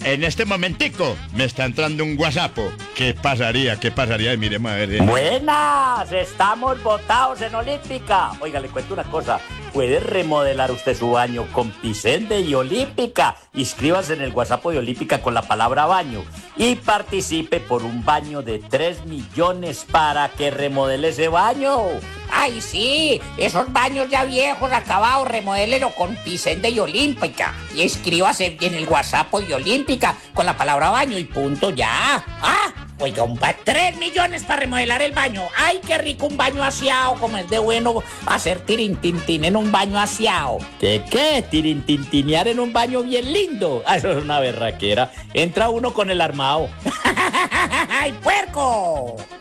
En este momentico me está entrando un WhatsApp. ¿Qué pasaría? ¿Qué pasaría? Y miremos a ver. Buenas, estamos votados en Olímpica. Oiga, le cuento una cosa. Puede remodelar usted su baño con Pisende y Olímpica. Inscríbase en el WhatsApp de Olímpica con la palabra baño y participe por un baño de 3 millones para que remodele ese baño. ¡Ay, sí! Esos baños ya viejos, acabados, remodélelo con Pisende y Olímpica. Y escríbase en el WhatsApp de Olímpica con la palabra baño y punto, ya. ¡Ah! Oiga, 3 millones para remodelar el baño. ¡Ay, qué rico un baño aseado! Como es de bueno hacer tirintintín en un baño aseado. ¿Qué? Tirintintinear en un baño bien lindo. Eso es una berraquera. Entra uno con el armado. ¡Ay, puerco!